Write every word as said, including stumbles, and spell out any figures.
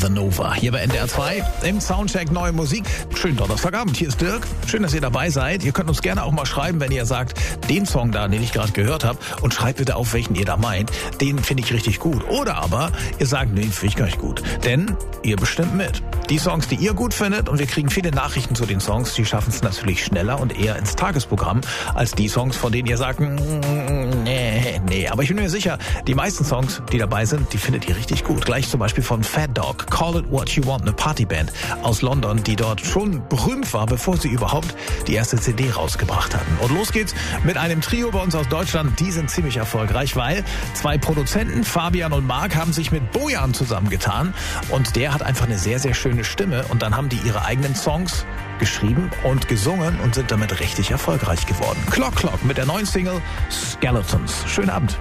The Nova. Hier bei N D R zwei im Soundcheck Neue Musik. Schönen Donnerstagabend, hier ist Dirk. Schön, dass ihr dabei seid. Ihr könnt uns gerne auch mal schreiben, wenn ihr sagt, den Song da, den ich gerade gehört habe, und schreibt bitte auf, welchen ihr da meint. Den finde ich richtig gut. Oder aber ihr sagt, nee, finde ich gar nicht gut. Denn ihr bestimmt mit. Die Songs, die ihr gut findet, und wir kriegen viele Nachrichten zu den Songs, die schaffen es natürlich schneller und eher ins Tagesprogramm als die Songs, von denen ihr sagt, nee, nee. Aber ich bin mir sicher, die meisten Songs, die dabei sind, die findet ihr richtig gut. Gleich zum Beispiel von Fat Dog, Call It What You Want, eine Partyband aus London, die dort schon berühmt war, bevor sie überhaupt die erste C D rausgebracht hatten. Und los geht's mit einem Trio bei uns aus Deutschland. Die sind ziemlich erfolgreich, weil zwei Produzenten, Fabian und Marc, haben sich mit Bojan zusammengetan. Und der hat einfach eine sehr, sehr schöne Stimme. Und dann haben die ihre eigenen Songs geschrieben und gesungen und sind damit richtig erfolgreich geworden. Clock Clock mit der neuen Single Skeletons. Schönen Abend.